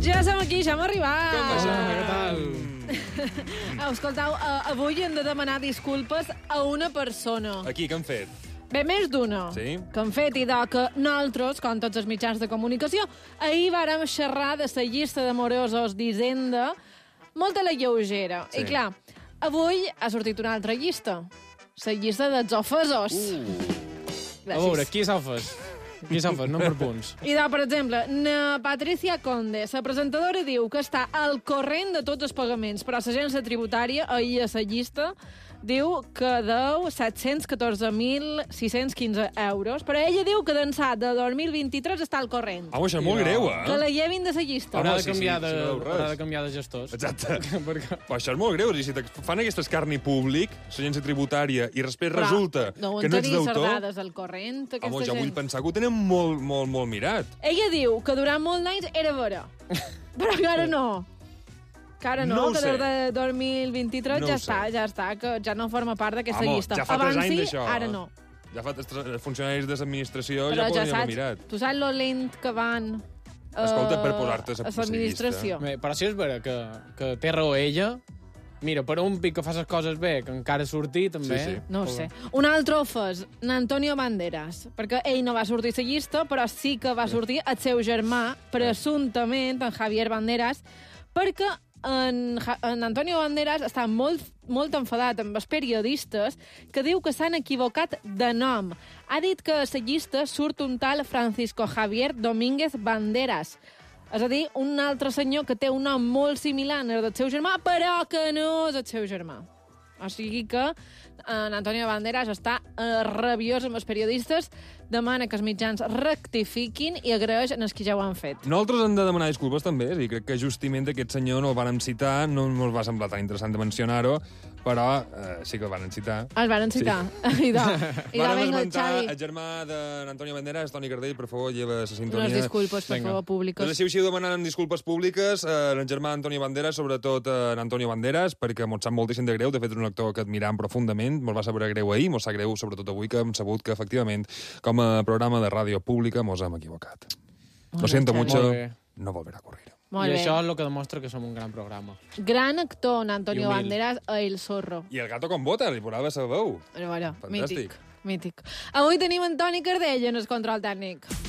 Ja som aquí, ja hem arribat. Com va això? Què tal? Escoltau, avui hem de demanar disculpes a una persona. Aquí, què han fet? Bé, més d'una. Sí? Que han fet i que nosaltres, com tots els mitjans de comunicació, ahir vàrem xerrar de la llista de morosos d'Hisenda molt a la lleugera. Sí. I clar, avui ha sortit una altra llista. La llista dels ofesos. A veure, qui s'ofes? Qui s'ofes? No per punts. I per exemple, na Patricia Conde, la presentadora, diu que està al corrent de tots els pagaments, però l'agència tributària, ahir a la llista, diu que deu 714.615 euros, però ella diu que d'ençà de 2023 està al corrent. Home, això és molt greu, Que eh? la llevin de la llista. Haurà Home, de sí, canviar, sí, si no veu res. haurà de, canviar de gestors. Exacte. Perquè... Però això és molt greu. Si fan aquest escarni públic, l'agència tributària, i després resulta que no ets tenir deutor... dades al corrent, aquesta Home, jo gent. vull pensar que ho tenen molt, molt, molt mirat. Ella diu que durant molts anys era vera, però que ara no. Que ara no, No ho que sé. des de 2023 No ja ho sé. està, que ja no forma part d'aquesta Home, llista. ja fa 3 Abans anys sí, d'això. ara no. Ja fa els funcionaris de l'administració Però ja ja podien haver saps, mirat. tu saps lo lent que van Escolta, per posar-te a la l'administració. Bé, però si és vera que té raó ella, mira, per un pic que fa les coses bé, que encara surti, també... Sí, sí. No ho sé. Un altre ofès, n'Antonio Banderas, perquè ell no va sortir a la llista, però sí que va sortir el seu germà, presumptament, en Javier Banderas, perquè en Antonio Banderas està molt enfadat amb els periodistes que diu que s'han equivocat de nom. Ha dit que a la llista surt un tal Francisco Javier Domínguez Banderas. És a dir, un altre senyor que té un nom molt similar al del seu germà, però que no és el seu germà. O sigui que Antonio Banderas està rabiós amb els periodistes, demana que els mitjans rectifiquin i agraeix als qui ja ho han fet. Nosaltres hem de demanar disculpes també, és a dir, crec que justament aquest senyor no el vàrem citar, no ens va semblar tan interessant de mencionar-ho, però sí que el varen citar. El varen citar. Sí. I Vàrem venga el esmentar Xavi. el germà d'Antonio Banderas, Toni Cardell, per favor, lleva la sintonia. Unes disculpes, per Vinga. favor, públiques. Doncs així ho demanen disculpes públiques el germà Antonio Banderas, sobretot en Antonio Banderas, perquè mos sap moltíssim de greu. De fet, és un actor que admiram profundament. Mos va saber greu ahir, mos sap greu sobretot avui, que hem sabut que, efectivament, com a programa de ràdio pública, mos hem equivocat. Lo siento Xavi. mucho, Molt bé. no volverá a ocurrir. Molt I bé. això és el que demostra que som un gran programa. Gran actor, en Antonio I humil. Banderas, a El Zorro. I el gato con botas, li posava la veu. Però, bueno, Fantàstic. mític. Avui tenim en Toni Cardell en el control tècnic.